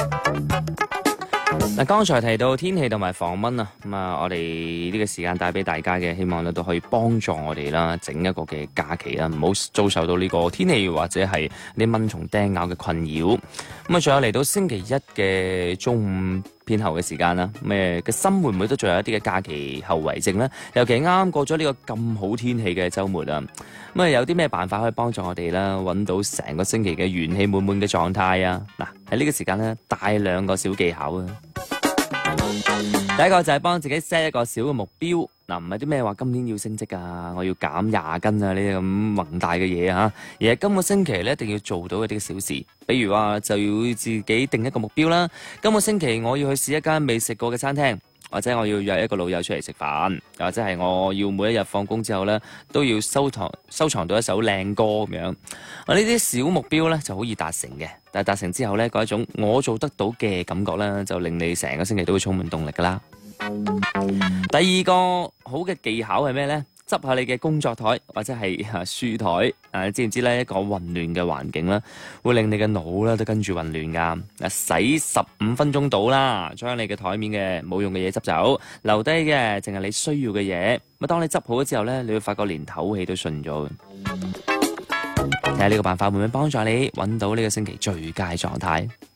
嗱，剛才提到天氣同埋防蚊啊，我哋呢個時間帶俾大家嘅，希望咧都可以幫助我哋啦，整一個嘅假期啦，唔好遭受到呢個天氣或者係啲蚊蟲叮咬嘅困擾。仲有嚟到星期一嘅中午偏後嘅時間啦，嘅心會唔會都仲有一啲嘅假期後遺症呢？尤其啱啱過咗呢個咁好天氣嘅週末啊，有啲咩辦法可以幫助我哋啦，揾到成個星期嘅元氣滿滿嘅狀態啊？嗱，喺呢個時間呢，帶兩個小技巧啊！第一個就係幫自己 set 一個小嘅目標，唔係啲咩話今年要升職啊，我要減20斤啊呢啲咁宏大嘅嘢嚇，而係今個星期咧一定要做到嗰啲小事，比如話就要自己定一個目標啦。今個星期我要去試一間未食過嘅餐廳，或者我要約一個老友出嚟食飯，或者係我要每一日放工之後咧都要收藏到一首靚歌咁樣。呢啲小目標咧就好易達成嘅，但係達成之後咧嗰一種我做得到嘅感覺咧，就令你成個星期都會充滿動力噶啦。第二個好嘅技巧係咩呢？執下你嘅工作台或者係書台，知唔知呢？一個混亂嘅環境啦，會令你嘅腦咧都跟住混亂噶。使15分鐘到啦，將你嘅台面嘅冇用嘅嘢執走，留低嘅淨係你需要嘅嘢。當你執好咗之後呢，你會發覺連唞氣都順咗。睇下呢個辦法會唔會幫助你揾到呢個星期最佳狀態？